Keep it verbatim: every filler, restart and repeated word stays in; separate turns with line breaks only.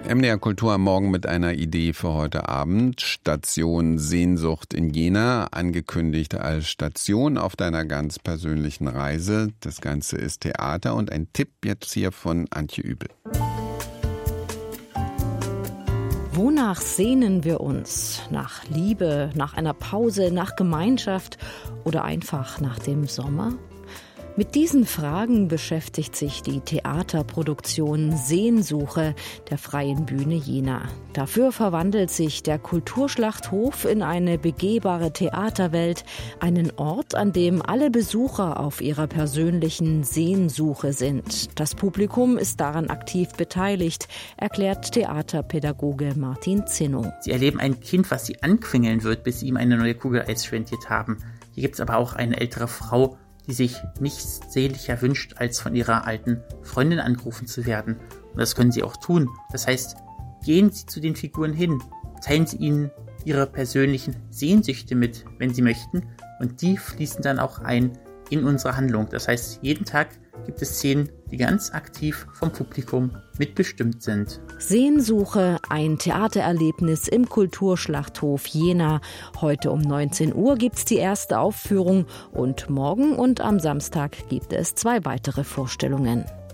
M D R Kultur am Morgen mit einer Idee für heute Abend. Station Sehnsucht in Jena, angekündigt als Station auf deiner ganz persönlichen Reise. Das Ganze ist Theater und ein Tipp jetzt hier von Antje Übel.
Wonach sehnen wir uns? Nach Liebe, nach einer Pause, nach Gemeinschaft oder einfach nach dem Sommer? Mit diesen Fragen beschäftigt sich die Theaterproduktion Sehnsuche der Freien Bühne Jena. Dafür verwandelt sich der Kulturschlachthof in eine begehbare Theaterwelt, einen Ort, an dem alle Besucher auf ihrer persönlichen Sehnsuche sind. Das Publikum ist daran aktiv beteiligt, erklärt Theaterpädagoge Martin Zinno.
Sie erleben ein Kind, was sie anquengeln wird, bis sie ihm eine neue Kugel Eis spendiert haben. Hier gibt es aber auch eine ältere Frau, die sich nichts sehnlicher wünscht, als von ihrer alten Freundin angerufen zu werden. Und das können sie auch tun. Das heißt, gehen Sie zu den Figuren hin, teilen Sie ihnen Ihre persönlichen Sehnsüchte mit, wenn Sie möchten. Und die fließen dann auch ein in unsere Handlung. Das heißt, jeden Tag gibt es Szenen, die ganz aktiv vom Publikum mitbestimmt sind.
Sehnsuche, ein Theatererlebnis im Kulturschlachthof Jena. Heute um neunzehn Uhr gibt's die erste Aufführung und morgen und am Samstag gibt es zwei weitere Vorstellungen.